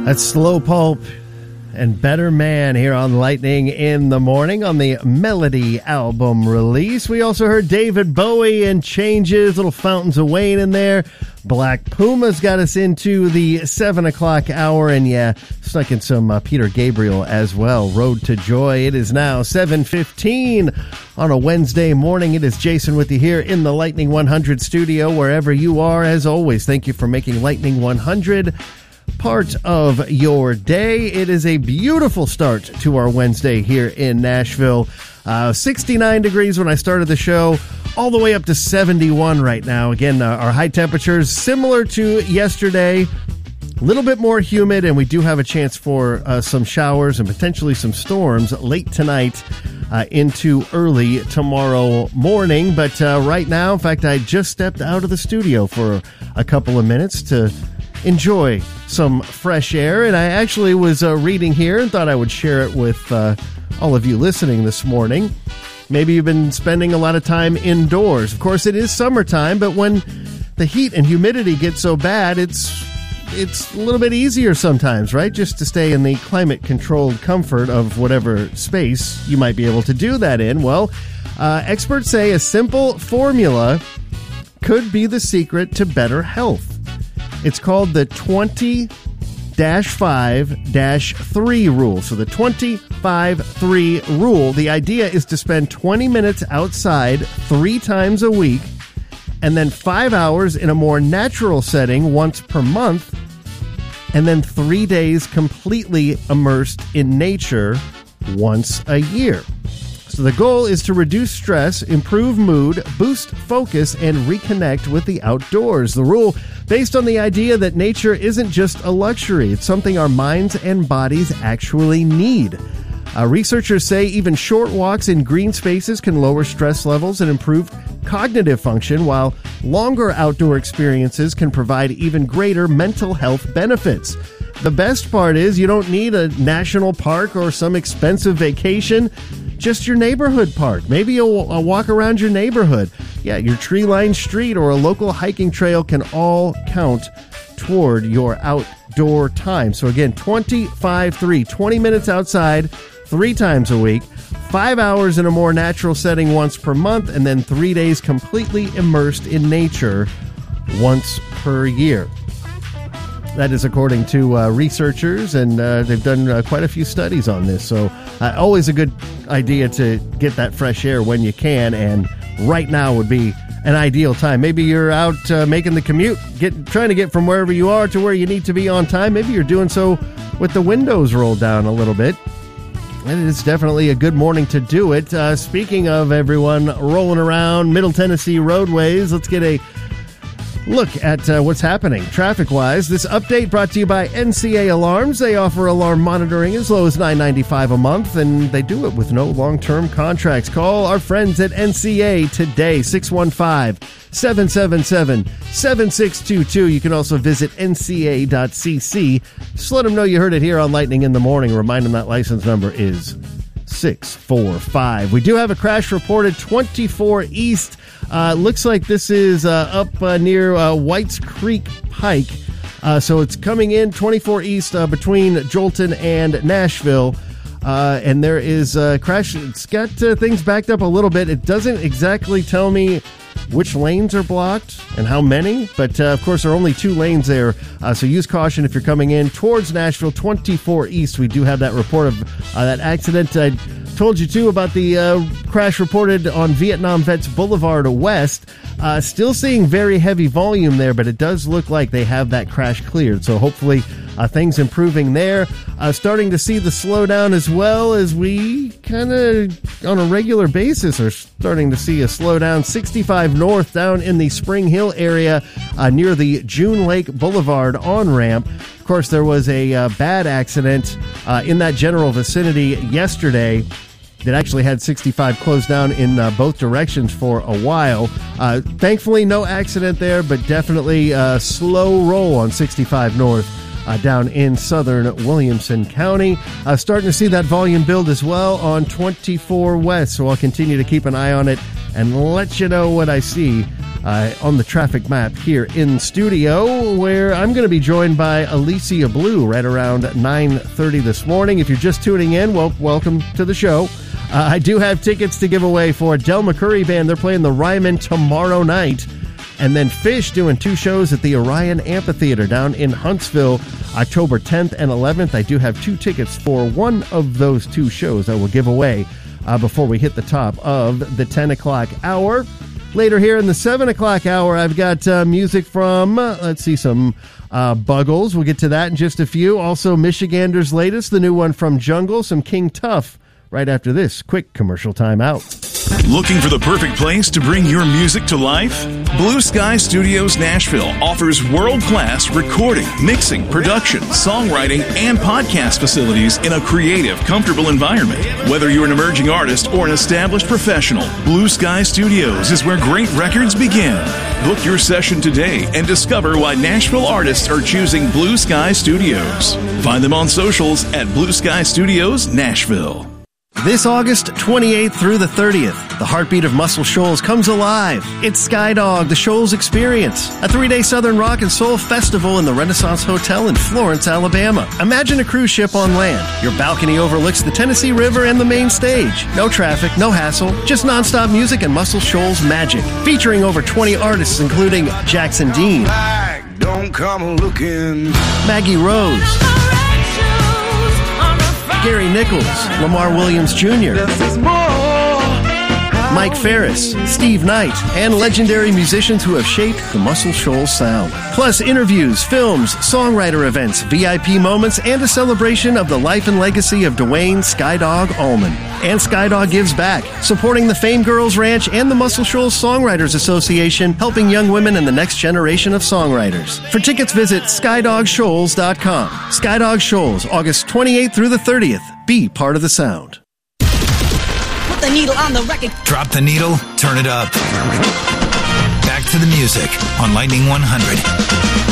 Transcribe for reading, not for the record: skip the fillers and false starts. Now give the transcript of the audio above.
That's Slow Pulp and Better Man here on Lightning in the Morning on the Melody album release. We also heard David Bowie and Changes, little Fountains of Wayne in there. Black Puma's got us into the 7 o'clock hour, and yeah, snuck in some Peter Gabriel as well. Road to Joy. It is now 7:15 on a Wednesday morning. It is Jason with you here in the Lightning 100 studio, wherever you are. As always, thank you for making Lightning 100 part of your day. It is a beautiful start to our Wednesday here in Nashville. 69 degrees when I started the show, all the way up to 71 right now. Again, our high temperatures similar to yesterday, a little bit more humid, and we do have a chance for some showers and potentially some storms late tonight into early tomorrow morning. But right now, in fact, I just stepped out of the studio for a couple of minutes to enjoy some fresh air, and I actually was reading here and thought I would share it with all of you listening this morning. Maybe you've been spending a lot of time indoors. Of course, it is summertime, but when the heat and humidity get so bad, it's a little bit easier sometimes, right? Just to stay in the climate-controlled comfort of whatever space you might be able to do that in. Well, experts say a simple formula could be the secret to better health. It's called the 20-5-3 rule. So the 20-5-3 rule, the idea is to spend 20 minutes outside 3 times a week and then 5 hours in a more natural setting once per month, and then 3 days completely immersed in nature once a year. So the goal is to reduce stress, improve mood, boost focus, and reconnect with the outdoors. The rule based on the idea that nature isn't just a luxury, it's something our minds and bodies actually need. Researchers say even short walks in green spaces can lower stress levels and improve cognitive function, while longer outdoor experiences can provide even greater mental health benefits. The best part is you don't need a national park or some expensive vacation. Just your neighborhood park. Maybe a walk around your neighborhood. Yeah, your tree-lined street or a local hiking trail can all count toward your outdoor time. So again, 20-5-3, 20 minutes outside 3 times a week, 5 hours in a more natural setting once per month, and then 3 days completely immersed in nature once per year. That is according to researchers, and they've done quite a few studies on this. So always a good idea to get that fresh air when you can, and right now would be an ideal time. Maybe you're out making the commute, trying to get from wherever you are to where you need to be on time. Maybe you're doing so with the windows rolled down a little bit. And it's definitely a good morning to do it. Speaking of everyone rolling around Middle Tennessee roadways, let's get a look at what's happening traffic-wise. This update brought to you by NCA Alarms. They offer alarm monitoring as low as $9.95 a month, and they do it with no long-term contracts. Call our friends at NCA today, 615-777-7622. You can also visit nca.cc. Just let them know you heard it here on Lightning in the Morning. Remind them that license number is 645. We do have a crash reported 24 East. Looks like this is up near Whites Creek Pike. So it's coming in 24 East between Jolton and Nashville. And there is a crash. It's got things backed up a little bit. It doesn't exactly tell me which lanes are blocked and how many, but of course there are only 2 lanes there, so use caution if you're coming in towards Nashville 24 East. We do have that report of that accident. I told you too about the crash reported on Vietnam Vets Boulevard West. Still seeing very heavy volume there, but it does look like they have that crash cleared, so hopefully things improving there. Starting to see the slowdown as well, as we kind of on a regular basis are starting to see a slowdown. 65 North down in the Spring Hill area near the June Lake Boulevard on-ramp. Of course, there was a bad accident in that general vicinity yesterday that actually had 65 closed down in both directions for a while. Thankfully, no accident there, but definitely a slow roll on 65 North down in southern Williamson County. Starting to see that volume build as well on 24 West, so I'll continue to keep an eye on it and let you know what I see on the traffic map here in studio, where I'm going to be joined by Alicia Blue right around 9:30 this morning. If you're just tuning in, well, welcome to the show. I do have tickets to give away for Del McCurry Band. They're playing the Ryman tomorrow night. And then Fish doing 2 shows at the Orion Amphitheater down in Huntsville, October 10th and 11th. I do have 2 tickets for one of those 2 shows I will give away before we hit the top of the 10 o'clock hour. Later here in the 7 o'clock hour, I've got music from, some Buggles. We'll get to that in just a few. Also, Michigander's latest, the new one from Jungle, some King Tuff, right after this quick commercial time out. Looking for the perfect place to bring your music to life? Blue Sky Studios Nashville offers world-class recording, mixing, production, songwriting, and podcast facilities in a creative, comfortable environment. Whether you're an emerging artist or an established professional, Blue Sky Studios is where great records begin. Book your session today and discover why Nashville artists are choosing Blue Sky Studios. Find them on socials at Blue Sky Studios Nashville. This August 28th through the 30th, the heartbeat of Muscle Shoals comes alive. It's Skydog, the Shoals Experience, a 3-day Southern Rock and Soul festival in the Renaissance Hotel in Florence, Alabama. Imagine a cruise ship on land. Your balcony overlooks the Tennessee River and the main stage. No traffic, no hassle, just nonstop music and Muscle Shoals magic. Featuring over 20 artists, including Jackson Dean, Don't come looking, Maggie Rose, Gary Nichols, Lamar Williams Jr., Mike Ferris, Steve Knight, and legendary musicians who have shaped the Muscle Shoals sound. Plus interviews, films, songwriter events, VIP moments, and a celebration of the life and legacy of Dwayne Skydog Allman. And Skydog gives back, supporting the Fame Girls Ranch and the Muscle Shoals Songwriters Association, helping young women and the next generation of songwriters. For tickets, visit SkydogShoals.com. Skydog Shoals, August 28th through the 30th. Be part of the sound. Put the needle on the record. Drop the needle, turn it up. Back to the music on Lightning 100.